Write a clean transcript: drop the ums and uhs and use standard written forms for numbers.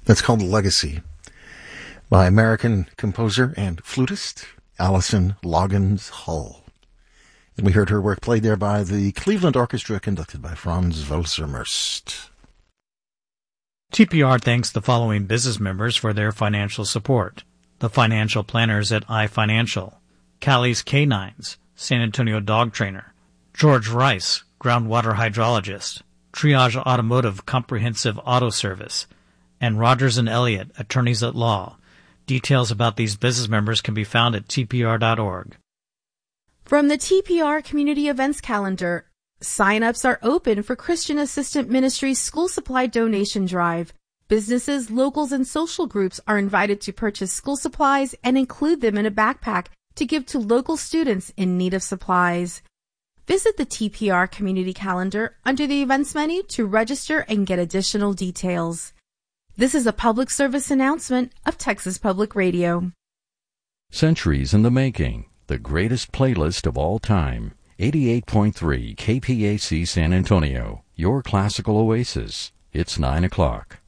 That's called Legacy by American composer and flutist Alison Loggins Hull. And we heard her work played there by the Cleveland Orchestra conducted by Franz Welser-Merst. TPR thanks the following business members for their financial support. The financial planners at iFinancial, Callie's Canines, San Antonio Dog Trainer, George Rice, Groundwater Hydrologist, Triage Automotive Comprehensive Auto Service, and Rogers & Elliott, Attorneys at Law. Details about these business members can be found at tpr.org. From the TPR Community Events Calendar, sign-ups are open for Christian Assistant Ministries School Supply Donation Drive. Businesses, locals, and social groups are invited to purchase school supplies and include them in a backpack to give to local students in need of supplies. Visit the TPR Community Calendar under the Events menu to register and get additional details. This is a public service announcement of Texas Public Radio. Centuries in the Making, the greatest playlist of all time. 88.3 KPAC San Antonio, your classical oasis. It's 9 o'clock.